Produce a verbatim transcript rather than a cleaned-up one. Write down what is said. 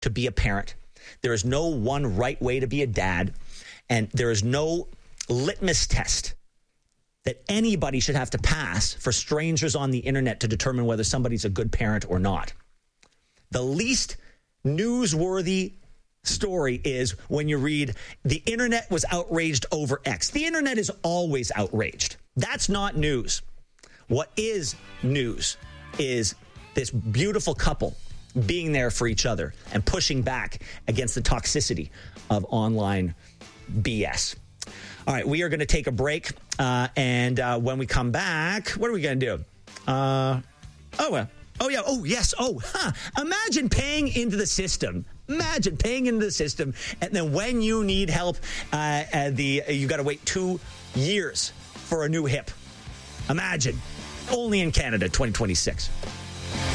to be a parent. There is no one right way to be a dad. And there is no litmus test that anybody should have to pass for strangers on the internet to determine whether somebody's a good parent or not. The least newsworthy story is when you read, the internet was outraged over X. The internet is always outraged. That's not news. What is news is this beautiful couple being there for each other and pushing back against the toxicity of online B S. All right, we are going to take a break. Uh, and uh, when we come back, what are we going to do? Uh, oh, uh, oh, yeah. Oh, yes. Oh, huh. Imagine paying into the system. Imagine paying into the system. And then when you need help, uh, uh, the uh, you got to wait two years for a new hip. Imagine. Only in Canada, twenty twenty-six.